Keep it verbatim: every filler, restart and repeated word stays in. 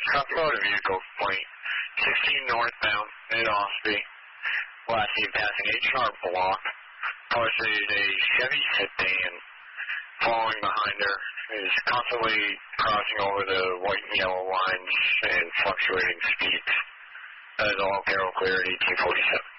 South Florida vehicle, point sixteen northbound, mid-Osby. Last seen passing a sharp block. Car is a Chevy sedan. Following behind her is constantly crossing over the white and yellow lines and fluctuating speeds. That is all Carroll clear at eighteen forty-seven.